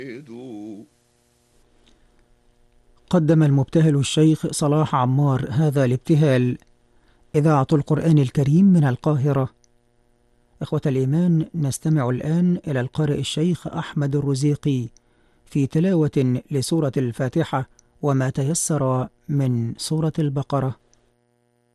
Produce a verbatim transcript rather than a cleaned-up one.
قدم المبتهل الشيخ صلاح عمار هذا الابتهال. إذاعة القرآن الكريم من القاهرة. إخوة الإيمان، نستمع الآن إلى القارئ الشيخ أحمد الرزيقي في تلاوة لسورة الفاتحة وما تيسر من سورة البقرة.